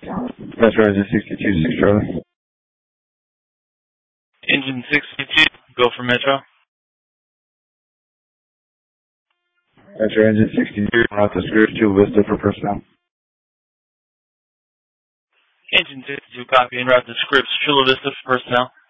Metro Engine 62, 6 Charlie. Engine 62, go for Metro. Metro Engine 62, route to script, Chula Vista for personnel. Engine 62, copy, and route to scripts, Chula Vista for personnel.